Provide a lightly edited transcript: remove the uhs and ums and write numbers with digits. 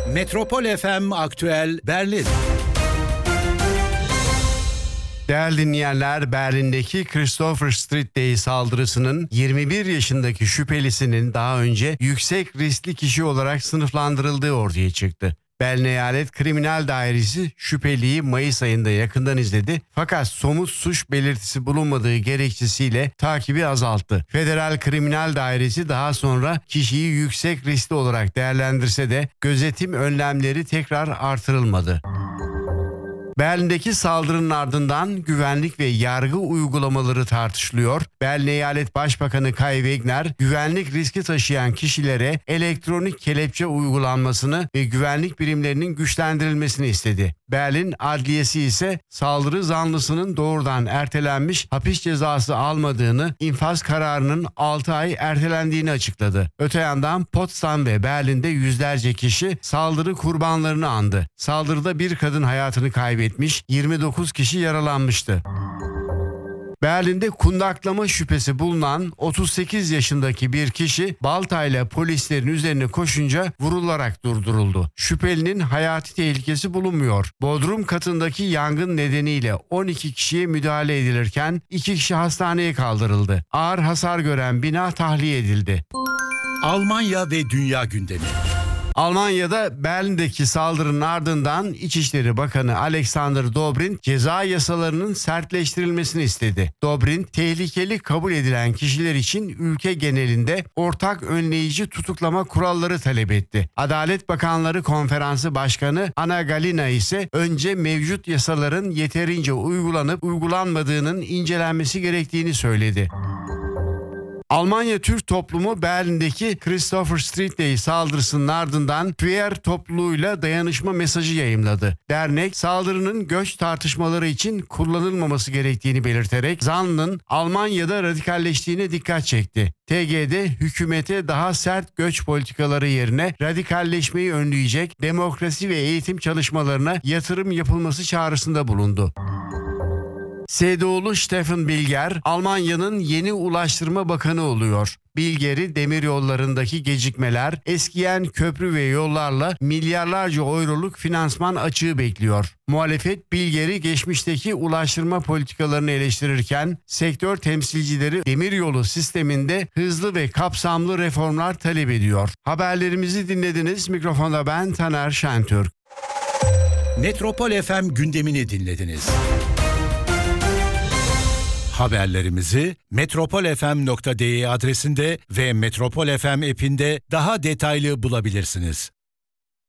Metropol FM Aktüel Berlin. Değerli dinleyenler, Berlin'deki Christopher Street saldırısının 21 yaşındaki şüphelisinin daha önce yüksek riskli kişi olarak sınıflandırıldığı ortaya çıktı. Berlin Eyalet Kriminal Dairesi şüpheliyi Mayıs ayında yakından izledi fakat somut suç belirtisi bulunmadığı gerekçesiyle takibi azalttı. Federal Kriminal Dairesi daha sonra kişiyi yüksek riskli olarak değerlendirse de gözetim önlemleri tekrar artırılmadı. Berlin'deki saldırının ardından güvenlik ve yargı uygulamaları tartışılıyor. Berlin Eyalet Başbakanı Kai Wegner, güvenlik riski taşıyan kişilere elektronik kelepçe uygulanmasını ve güvenlik birimlerinin güçlendirilmesini istedi. Berlin Adliyesi ise saldırı zanlısının doğrudan ertelenmiş hapis cezası almadığını, infaz kararının 6 ay ertelendiğini açıkladı. Öte yandan Potsdam ve Berlin'de yüzlerce kişi saldırı kurbanlarını andı. Saldırıda bir kadın hayatını kaybetmiş, 29 kişi yaralanmıştı. Berlin'de kundaklama şüphesi bulunan 38 yaşındaki bir kişi baltayla polislerin üzerine koşunca vurularak durduruldu. Şüphelinin hayati tehlikesi bulunmuyor. Bodrum katındaki yangın nedeniyle 12 kişiye müdahale edilirken 2 kişi hastaneye kaldırıldı. Ağır hasar gören bina tahliye edildi. Almanya ve dünya gündemi. Almanya'da Berlin'deki saldırının ardından İçişleri Bakanı Alexander Dobrindt ceza yasalarının sertleştirilmesini istedi. Dobrindt, tehlikeli kabul edilen kişiler için ülke genelinde ortak önleyici tutuklama kuralları talep etti. Adalet Bakanları Konferansı Başkanı Anna Galina ise önce mevcut yasaların yeterince uygulanıp uygulanmadığının incelenmesi gerektiğini söyledi. Almanya Türk toplumu Berlin'deki Christopher Street saldırısının ardından queer topluluğuyla dayanışma mesajı yayımladı. Dernek, saldırının göç tartışmaları için kullanılmaması gerektiğini belirterek zanlının Almanya'da radikalleştiğine dikkat çekti. TG'de hükümete daha sert göç politikaları yerine radikalleşmeyi önleyecek demokrasi ve eğitim çalışmalarına yatırım yapılması çağrısında bulundu. SDO'lu Stefan Bilger, Almanya'nın yeni Ulaştırma Bakanı oluyor. Bilger'i demiryollarındaki gecikmeler, eskiyen köprü ve yollarla milyarlarca euroluk finansman açığı bekliyor. Muhalefet Bilger'i geçmişteki ulaştırma politikalarını eleştirirken sektör temsilcileri demiryolu sisteminde hızlı ve kapsamlı reformlar talep ediyor. Haberlerimizi dinlediniz. Mikrofonda ben Taner Şentürk. Metropol FM gündemini dinlediniz. Haberlerimizi metropolfm.de adresinde ve Metropol FM app'inde daha detaylı bulabilirsiniz.